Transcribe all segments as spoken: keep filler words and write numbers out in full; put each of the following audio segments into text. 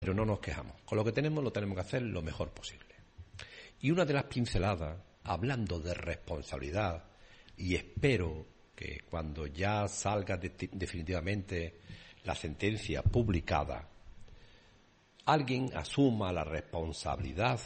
pero no nos quejamos. Con lo que tenemos lo tenemos que hacer lo mejor posible. Y una de las pinceladas, hablando de responsabilidad, y espero que cuando ya salga de, definitivamente la sentencia publicada, alguien asuma la responsabilidad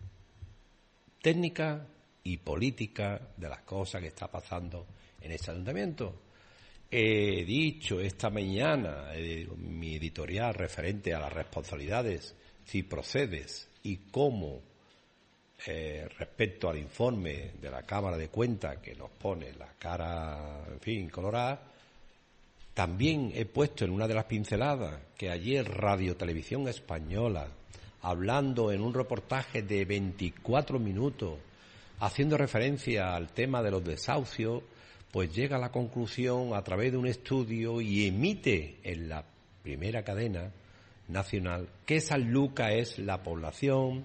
técnica y política de las cosas que está pasando en este ayuntamiento. He dicho esta mañana eh, mi editorial referente a las responsabilidades, si procedes y cómo eh, respecto al informe de la Cámara de Cuentas que nos pone la cara, en fin, colorada. También he puesto en una de las pinceladas que ayer Radio Televisión Española, hablando en un reportaje de veinticuatro minutos, haciendo referencia al tema de los desahucios, pues llega a la conclusión a través de un estudio y emite en la primera cadena nacional que Sanlúcar es la población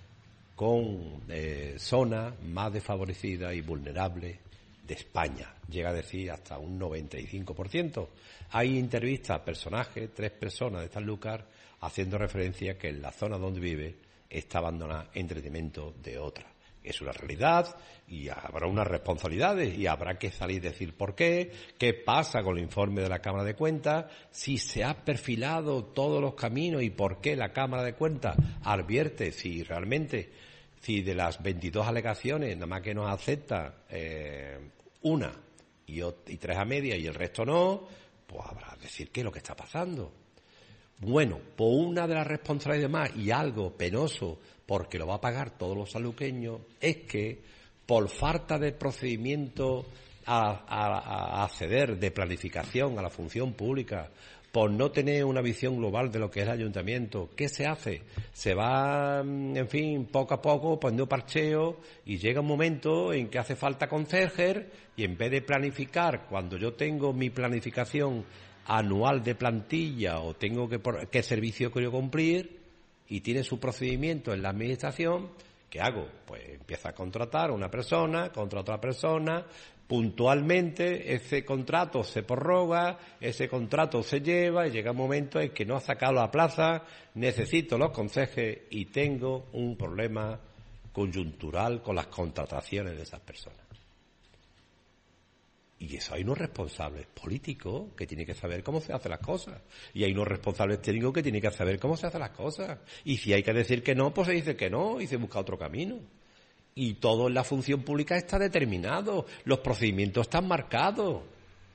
con eh, zona más desfavorecida y vulnerable de España. Llega a decir hasta un noventa y cinco por ciento. Hay entrevistas a personajes, tres personas de Sanlúcar, haciendo referencia que en la zona donde vive está abandonada en detrimento de otra. Es una realidad y habrá unas responsabilidades y habrá que salir a decir por qué, qué pasa con el informe de la Cámara de Cuentas, si se ha perfilado todos los caminos y por qué la Cámara de Cuentas advierte si realmente, si de las veintidós alegaciones nada más que nos acepta eh, una y, y tres a media y el resto no, pues habrá que decir qué es lo que está pasando. Bueno, por una de las responsabilidades más y algo penoso, porque lo va a pagar todos los sanluqueños, es que por falta de procedimiento a, a, a acceder de planificación a la función pública, por no tener una visión global de lo que es el ayuntamiento, ¿qué se hace? Se va, en fin, poco a poco poniendo parcheo y llega un momento en que hace falta conserjes y en vez de planificar, cuando yo tengo mi planificación anual de plantilla o tengo que qué servicio quiero cumplir y tiene su procedimiento en la administración, ¿qué hago? Pues empieza a contratar a una persona, contra otra persona, puntualmente ese contrato se prorroga, ese contrato se lleva y llega un momento en que no ha sacado la plaza, necesito los concejes y tengo un problema coyuntural con las contrataciones de esas personas. Y eso hay unos responsables políticos que tienen que saber cómo se hacen las cosas. Y hay unos responsables técnicos que tienen que saber cómo se hacen las cosas. Y si hay que decir que no, pues se dice que no y se busca otro camino. Y todo en la función pública está determinado. Los procedimientos están marcados.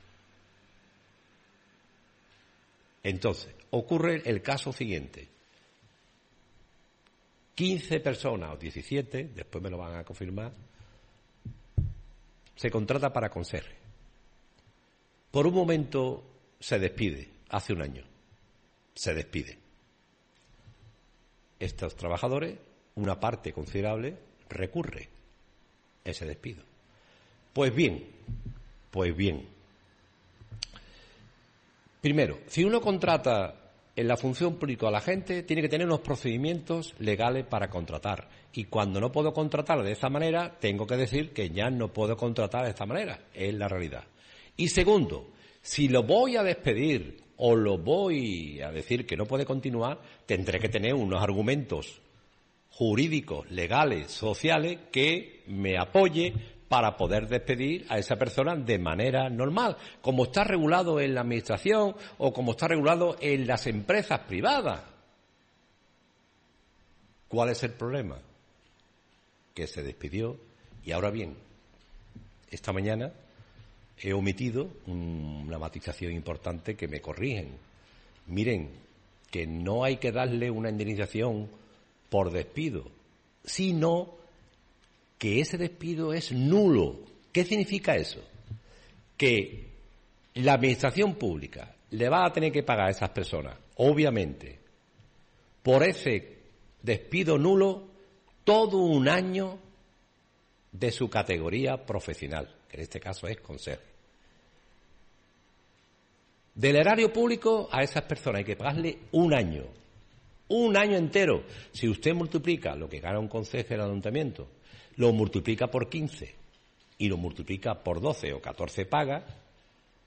Entonces, ocurre el caso siguiente. quince personas o diecisiete, después me lo van a confirmar, se contrata para conserje. Por un momento se despide, hace un año, se despide. Estos trabajadores, una parte considerable, recurre ese despido. Pues bien, pues bien. Primero, si uno contrata en la función pública a la gente, tiene que tener unos procedimientos legales para contratar. Y cuando no puedo contratar de esa manera, tengo que decir que ya no puedo contratar de esta manera. Es la realidad. Y segundo, si lo voy a despedir o lo voy a decir que no puede continuar, tendré que tener unos argumentos jurídicos, legales, sociales, que me apoye para poder despedir a esa persona de manera normal, como está regulado en la administración o como está regulado en las empresas privadas. ¿Cuál es el problema? Que se despidió y ahora bien, esta mañana he omitido una matización importante que me corrigen. Miren, que no hay que darle una indemnización por despido, sino que ese despido es nulo. ¿Qué significa eso? Que la administración pública le va a tener que pagar a esas personas, obviamente, por ese despido nulo, todo un año de su categoría profesional, que en este caso es conserje. Del erario público a esas personas hay que pagarle un año, un año entero. Si usted multiplica lo que gana un conserje del ayuntamiento, lo multiplica por quince y lo multiplica por doce o catorce pagas,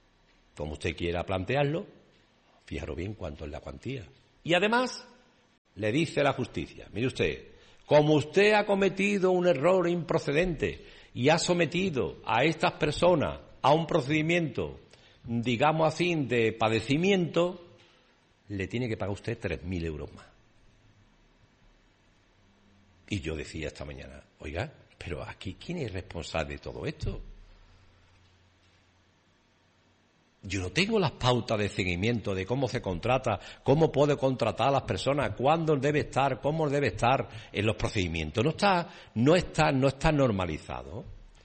como usted quiera plantearlo, fijaros bien cuánto es la cuantía. Y además, le dice la justicia, mire usted, como usted ha cometido un error improcedente y ha sometido a estas personas a un procedimiento, digamos así, de padecimiento, le tiene que pagar usted tres mil euros más. Y yo decía esta mañana, oiga, pero aquí ¿quién es responsable de todo esto? Yo no tengo las pautas de seguimiento de cómo se contrata, cómo puede contratar a las personas, cuándo debe estar, cómo debe estar en los procedimientos. No está, no está, no está normalizado.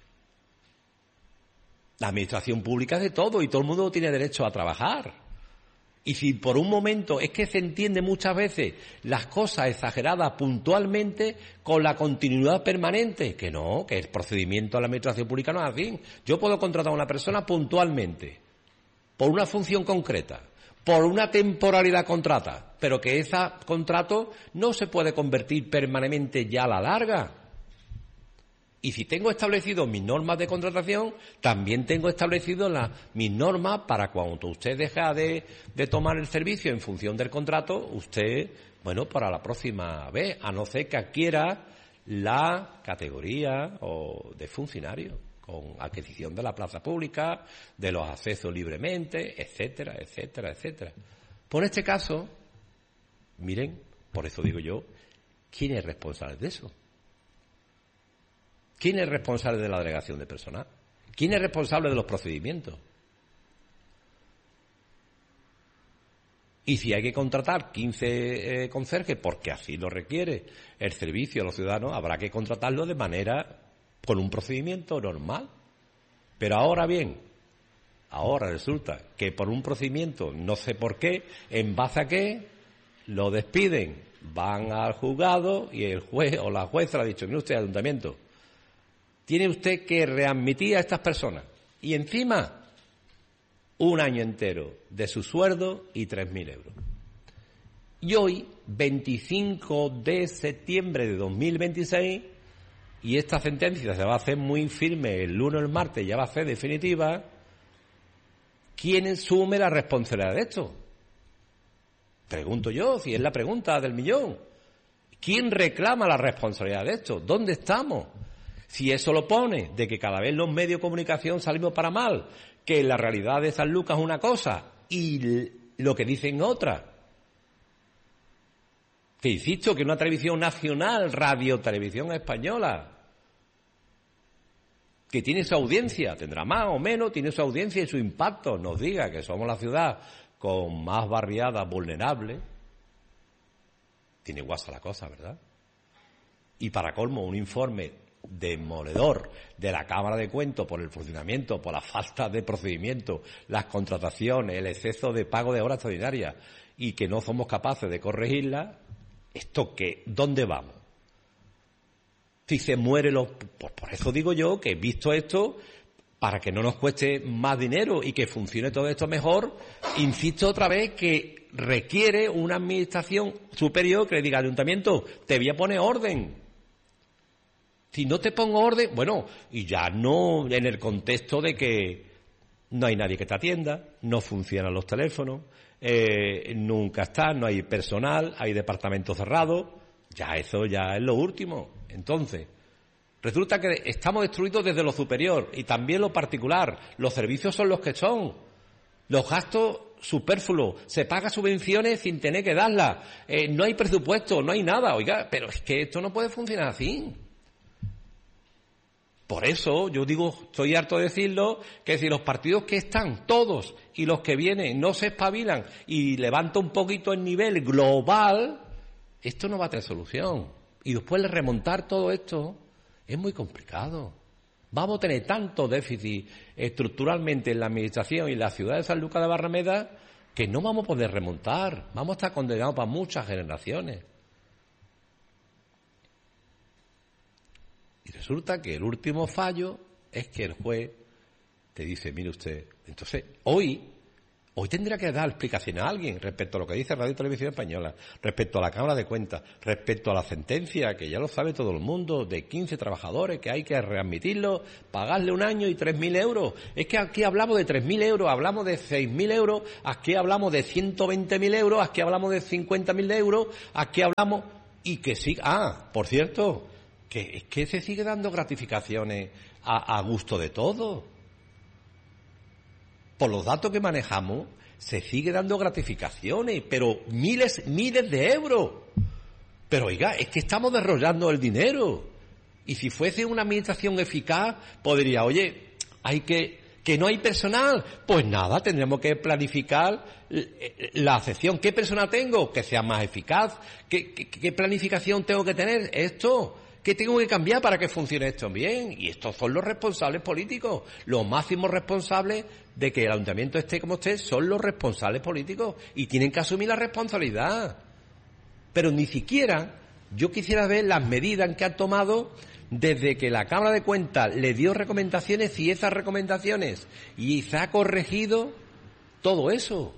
La administración pública es de todo y todo el mundo tiene derecho a trabajar. Y si por un momento es que se entiende muchas veces las cosas exageradas puntualmente con la continuidad permanente, que no, que el procedimiento de la administración pública no es así. Yo puedo contratar a una persona puntualmente, por una función concreta, por una temporalidad contrata, pero que ese contrato no se puede convertir permanentemente ya a la larga. Y si tengo establecido mis normas de contratación, también tengo establecido la, mis normas para cuando usted deja de, de tomar el servicio en función del contrato, usted, bueno, para la próxima vez, a no ser que adquiera la categoría o de funcionario, con adquisición de la plaza pública, de los accesos libremente, etcétera, etcétera, etcétera. Por este caso, miren, por eso digo yo, ¿quién es responsable de eso? ¿Quién es responsable de la delegación de personal? ¿Quién es responsable de los procedimientos? Y si hay que contratar quince eh, conserjes, porque así lo requiere el servicio a los ciudadanos, habrá que contratarlo de manera, con un procedimiento normal. Pero ahora bien, ahora resulta que por un procedimiento, no sé por qué, en base a qué, lo despiden, van al juzgado y el juez o la jueza le ha dicho, mire usted, ayuntamiento, tiene usted que readmitir a estas personas. Y encima, un año entero de su sueldo y tres mil euros. Y hoy, veinticinco de septiembre de dos mil veintiséis, y esta sentencia se va a hacer muy firme el lunes o el martes, ya va a ser definitiva, ¿quién asume la responsabilidad de esto? Pregunto yo, si es la pregunta del millón. ¿Quién reclama la responsabilidad de esto? ¿Dónde estamos? Si eso lo pone de que cada vez los medios de comunicación salimos para mal, que la realidad de San Lucas es una cosa y lo que dicen otra. Que insisto, que una televisión nacional, Radio Televisión Española, que tiene su audiencia, tendrá más o menos, tiene su audiencia y su impacto, nos diga que somos la ciudad con más barriadas vulnerables. Tiene guasa la cosa, ¿verdad? Y para colmo, un informe demoledor de la Cámara de Cuentas por el funcionamiento, por la falta de procedimiento, las contrataciones, el exceso de pago de horas extraordinarias y que no somos capaces de corregirla, ¿esto qué? ¿Dónde vamos? Si se muere los... Pues por eso digo yo que, visto esto, para que no nos cueste más dinero y que funcione todo esto mejor, insisto otra vez que requiere una administración superior que le diga al ayuntamiento, te voy a poner orden. Si no te pongo orden, bueno, y ya no en el contexto de que no hay nadie que te atienda, no funcionan los teléfonos, eh, nunca está, no hay personal, hay departamentos cerrados, ya eso ya es lo último. Entonces, resulta que estamos destruidos desde lo superior y también lo particular. Los servicios son los que son. Los gastos superfluos, se paga subvenciones sin tener que darlas, eh, no hay presupuesto, no hay nada. Oiga, pero es que esto no puede funcionar así. Por eso yo digo, estoy harto de decirlo, que si los partidos que están, todos, y los que vienen, no se espabilan y levantan un poquito el nivel global, esto no va a tener solución. Y después de remontar todo esto es muy complicado. Vamos a tener tanto déficit estructuralmente en la administración y en la ciudad de San Lucas de Barrameda que no vamos a poder remontar. Vamos a estar condenados para muchas generaciones. Y resulta que el último fallo es que el juez te dice, mire usted, entonces hoy, Hoy tendrá que dar explicación a alguien respecto a lo que dice Radio y Televisión Española, respecto a la Cámara de Cuentas, respecto a la sentencia, que ya lo sabe todo el mundo, de quince trabajadores que hay que readmitirlos, pagarle un año y tres mil euros. Es que aquí hablamos de tres mil euros, hablamos de seis mil euros, aquí hablamos de ciento veinte mil euros, aquí hablamos de cincuenta mil euros, aquí hablamos... Y que sí... Ah, por cierto, que es que se sigue dando gratificaciones a, a gusto de todo. Por los datos que manejamos, se sigue dando gratificaciones, pero miles, miles de euros. Pero oiga, es que estamos derrollando el dinero. Y si fuese una administración eficaz, podría, oye, hay que, que no hay personal. Pues nada, tendremos que planificar la acepción. ¿Qué personal tengo? Que sea más eficaz. ¿Qué, qué, qué planificación tengo que tener? Esto. ¿Qué tengo que cambiar para que funcione esto bien? Y estos son los responsables políticos. Los máximos responsables de que el ayuntamiento esté como esté son los responsables políticos y tienen que asumir la responsabilidad. Pero ni siquiera yo quisiera ver las medidas que han tomado desde que la Cámara de Cuentas le dio recomendaciones y esas recomendaciones y se ha corregido todo eso.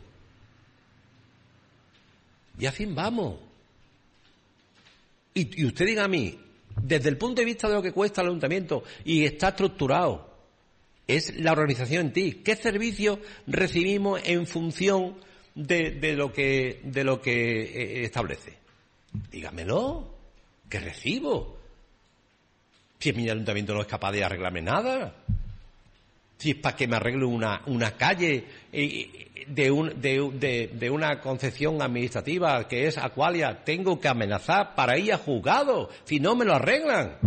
Y así vamos. Y, y usted diga a mí, desde el punto de vista de lo que cuesta el ayuntamiento y está estructurado, es la organización en ti. ¿Qué servicios recibimos en función de, de lo que de lo que eh, establece? Dígamelo. ¿Qué recibo? Si mi ayuntamiento no es capaz de arreglarme nada. Si es para que me arregle una, una calle eh, de, un, de, de, de una concesión administrativa que es Aqualia, tengo que amenazar para ir a juzgado si no me lo arreglan.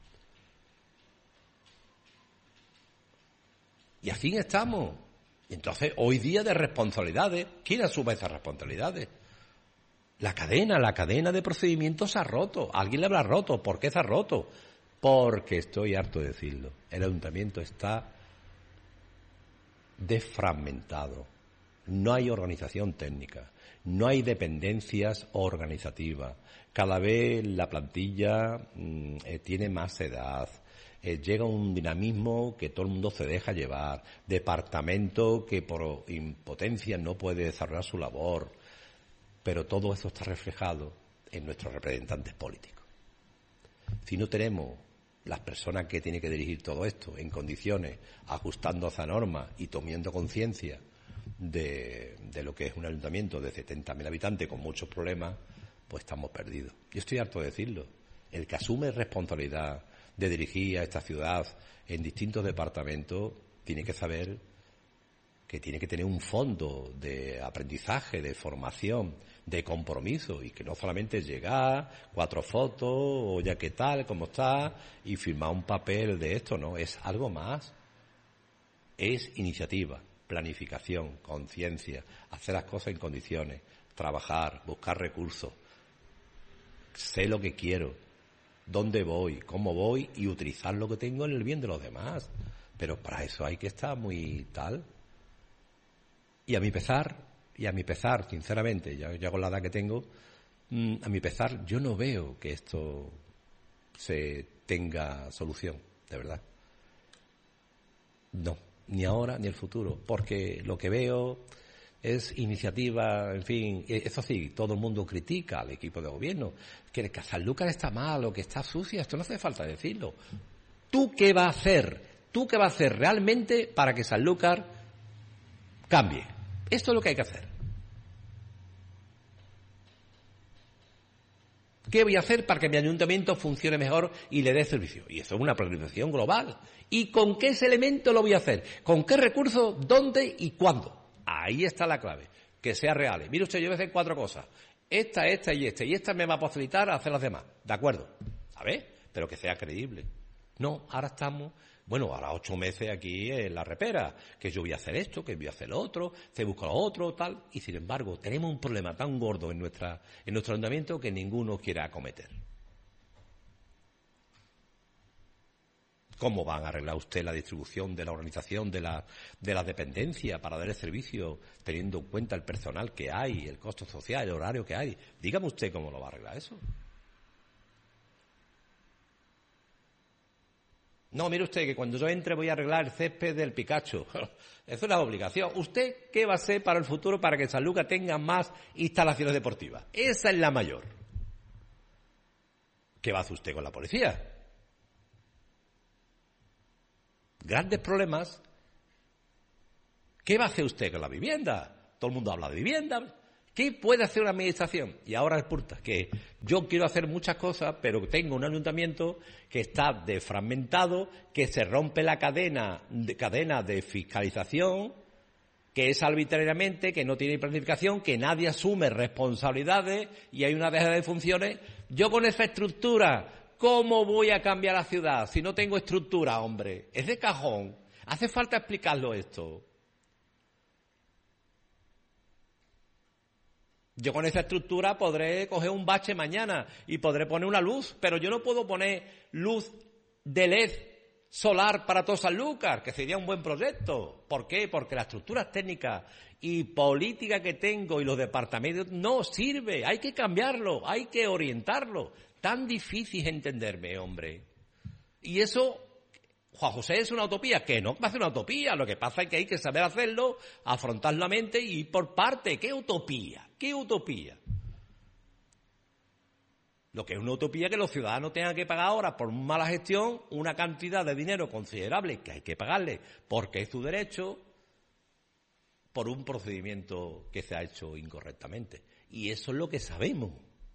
Y así estamos. Y entonces, hoy día de responsabilidades, ¿quién asume esas responsabilidades? La cadena, la cadena de procedimientos se ha roto. Alguien le habrá roto. ¿Por qué se ha roto? Porque estoy harto de decirlo. El ayuntamiento está desfragmentado. No hay organización técnica. No hay dependencias organizativas. Cada vez la plantilla mmm, eh, tiene más edad. Eh, llega un dinamismo que todo el mundo se deja llevar. Departamento que por impotencia no puede desarrollar su labor. Pero todo eso está reflejado en nuestros representantes políticos. Si no tenemos las personas que tienen que dirigir todo esto en condiciones, ajustando a esa norma y tomando conciencia de, de lo que es un ayuntamiento de setenta mil habitantes con muchos problemas, pues estamos perdidos. Yo estoy harto de decirlo. El que asume responsabilidad de dirigir a esta ciudad en distintos departamentos tiene que saber que tiene que tener un fondo de aprendizaje, de formación, de compromiso, y que no solamente es llegar, cuatro fotos, o ya qué tal, cómo está, y firmar un papel de esto, no, es algo más. Es iniciativa, planificación, conciencia, hacer las cosas en condiciones, trabajar, buscar recursos, sé lo que quiero, dónde voy, cómo voy, y utilizar lo que tengo en el bien de los demás. Pero para eso hay que estar muy tal. Y a mi pesar, y a mi pesar, sinceramente, ya, ya con la edad que tengo, a mi pesar, yo no veo que esto se tenga solución, de verdad. No, ni ahora ni el futuro, porque lo que veo es iniciativa, en fin, eso sí, todo el mundo critica al equipo de gobierno, que Sanlúcar está mal o que está sucia, esto no hace falta decirlo. ¿Tú qué vas a hacer? ¿Tú qué vas a hacer realmente para que Sanlúcar cambie? Esto es lo que hay que hacer. ¿Qué voy a hacer para que mi ayuntamiento funcione mejor y le dé servicio? Y eso es una planificación global. ¿Y con qué elemento lo voy a hacer? ¿Con qué recursos? ¿Dónde y cuándo? Ahí está la clave. Que sea real. Mire usted, yo voy a hacer cuatro cosas. Esta, esta y esta. Y esta me va a facilitar hacer las demás. ¿De acuerdo? ¿Sabes? Pero que sea creíble. No, ahora estamos... Bueno, ahora ocho meses aquí en la repera, que yo voy a hacer esto, que voy a hacer lo otro, se busca lo otro, tal, y sin embargo tenemos un problema tan gordo en nuestra en nuestro ayuntamiento que ninguno quiere acometer. ¿Cómo van a arreglar usted la distribución de la organización de la de la dependencia para dar el servicio, teniendo en cuenta el personal que hay, el costo social, el horario que hay? Dígame usted cómo lo va a arreglar eso. No, mire usted, que cuando yo entre voy a arreglar el césped del Picacho. Eso es una obligación. ¿Usted qué va a hacer para el futuro para que Sanlúcar tenga más instalaciones deportivas? Esa es la mayor. ¿Qué va a hacer usted con la policía? Grandes problemas. ¿Qué va a hacer usted con la vivienda? Todo el mundo habla de vivienda. ¿Qué puede hacer una administración? Y ahora resulta que yo quiero hacer muchas cosas, pero tengo un ayuntamiento que está desfragmentado, que se rompe la cadena de, cadena de fiscalización, que es arbitrariamente, que no tiene planificación, que nadie asume responsabilidades y hay una deja de funciones. Yo con esa estructura, ¿cómo voy a cambiar la ciudad si no tengo estructura, hombre? Es de cajón. Hace falta explicarlo esto. Yo con esa estructura podré coger un bache mañana y podré poner una luz, pero yo no puedo poner luz de L E D solar para todo Sanlúcar, que sería un buen proyecto. ¿Por qué? Porque las estructuras técnicas y políticas que tengo y los departamentos no sirve. Hay que cambiarlo, hay que orientarlo. Tan difícil entenderme, hombre. Y eso, Juan José, es una utopía. Que no va a ser una utopía. Lo que pasa es que hay que saber hacerlo, afrontar la mente y ir por parte. ¿Qué utopía? ¿Qué utopía? Lo que es una utopía que los ciudadanos tengan que pagar ahora por mala gestión una cantidad de dinero considerable que hay que pagarle porque es su derecho por un procedimiento que se ha hecho incorrectamente. Y eso es lo que sabemos.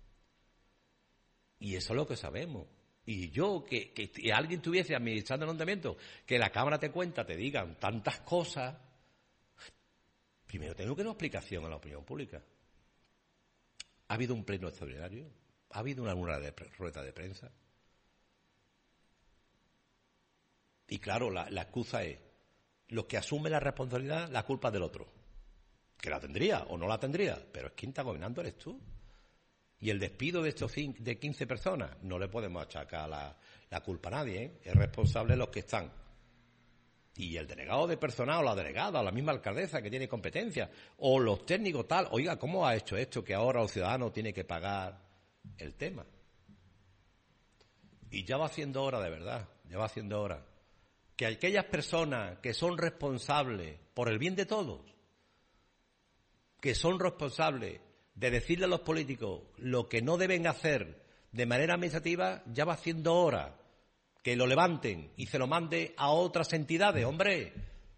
Y eso es lo que sabemos. Y yo, que, que alguien estuviese administrando el ayuntamiento, que la Cámara te cuenta, te digan tantas cosas, primero tengo que dar una explicación a la opinión pública. ¿Ha habido un pleno extraordinario? ¿Ha habido una rueda de, rueda de prensa? Y claro, la, la excusa es, los que asumen la responsabilidad, la culpa es del otro. Que la tendría o no la tendría, pero es quien está gobernando eres tú. Y el despido de estos de quince personas, no le podemos achacar la, la culpa a nadie, ¿eh? Es responsable de los que están. Y el delegado de personal o la delegada o la misma alcaldesa que tiene competencia o los técnicos tal, oiga, ¿cómo ha hecho esto que ahora los ciudadanos tienen que pagar el tema? Y ya va siendo hora de verdad, ya va siendo hora que aquellas personas que son responsables por el bien de todos, que son responsables de decirle a los políticos lo que no deben hacer de manera administrativa, ya va siendo hora que lo levanten y se lo mande a otras entidades, hombre,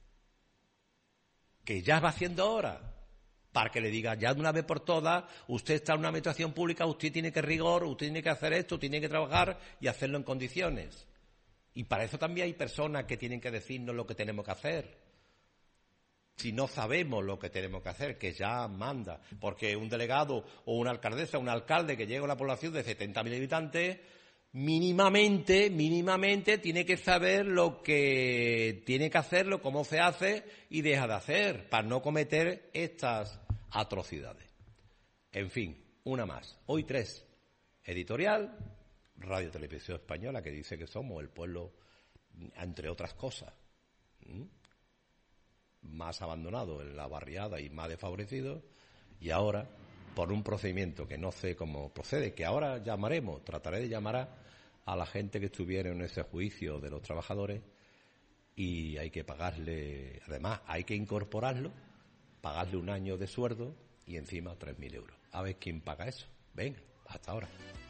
que ya va siendo hora, para que le diga ya de una vez por todas, usted está en una administración pública, usted tiene que rigor, usted tiene que hacer esto, tiene que trabajar y hacerlo en condiciones. Y para eso también hay personas que tienen que decirnos lo que tenemos que hacer. Si no sabemos lo que tenemos que hacer, que ya manda, porque un delegado o una alcaldesa, un alcalde que llega a una población de setenta mil habitantes, mínimamente, mínimamente tiene que saber lo que tiene que hacerlo, cómo se hace y deja de hacer, para no cometer estas atrocidades. En fin, una más. Hoy tres. Editorial, Radio Televisión Española, que dice que somos el pueblo, entre otras cosas, ¿Mm? más abandonado en la barriada y más desfavorecido, y ahora, por un procedimiento que no sé cómo procede, que ahora llamaremos, trataré de llamar a, a la gente que estuviera en ese juicio de los trabajadores, y hay que pagarle, además hay que incorporarlo, pagarle un año de sueldo y encima tres mil euros. A ver quién paga eso. Venga, hasta ahora.